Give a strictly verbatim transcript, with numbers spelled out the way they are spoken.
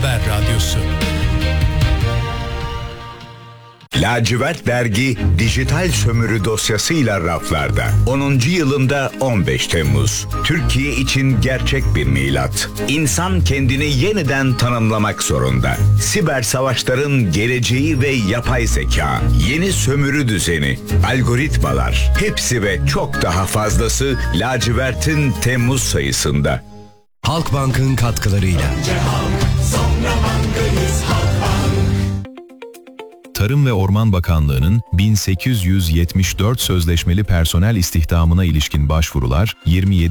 Haber Radyosu. Lacivert Dergi dijital sömürü dosyasıyla raflarda. onuncu yılında on beş Temmuz. Türkiye için gerçek bir milat. İnsan kendini yeniden tanımlamak zorunda. Siber savaşların geleceği ve yapay zeka, yeni sömürü düzeni, algoritmalar, hepsi ve çok daha fazlası Lacivert'in Temmuz sayısında. Halkbank'ın katkılarıyla. Tarım ve Orman Bakanlığı'nın bin sekiz yüz yetmiş dört sözleşmeli personel istihdamına ilişkin başvurular yirmi yedi